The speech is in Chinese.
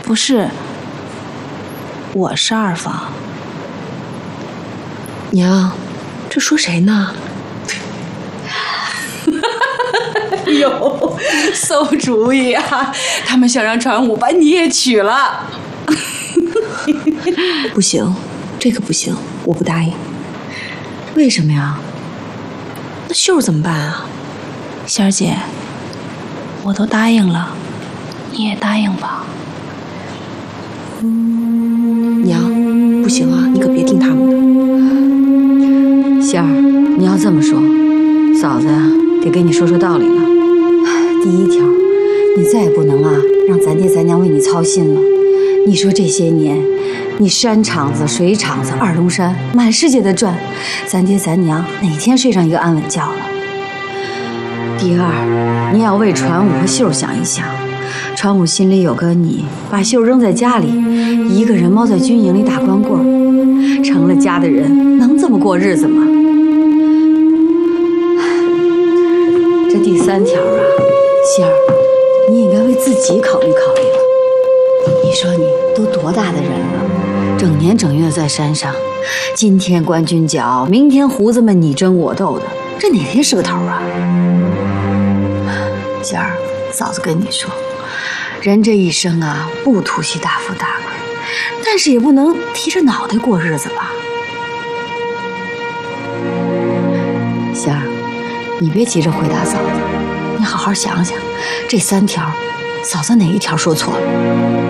不是，我是二房。 娘，这说谁呢？ 哟，馊主意啊！他们想让传武把你也娶了。 不行，这个不行，我不答应。 为什么呀？ 那秀儿怎么办啊？ 仙儿姐，我都答应了，你也答应吧。 娘，不行啊，你可别听他们的。 仙儿，你要这么说，嫂子呀，得给你说说道理了。第一条，你再也不能啊让咱爹咱娘为你操心了。你说这些年，你山场子、水场子、二龙山，满世界的转，咱爹咱娘哪天睡上一个安稳觉了？第二，你要为传武和秀想一想。传武心里有个你，把秀扔在家里，一个人猫在军营里打光棍，成了家的人，能这么过日子吗？这第三条啊，仙儿，你应该为自己考虑考虑了。你说你都多大的人了，整年整月在山上，今天关军脚，明天胡子们你争我斗的，这哪天是个头啊？仙儿，嫂子跟你说，人这一生啊，不图些大富大贵，但是也不能提着脑袋过日子吧。仙儿，你别急着回答嫂子，你好好想想，这3条，嫂子哪一条说错了？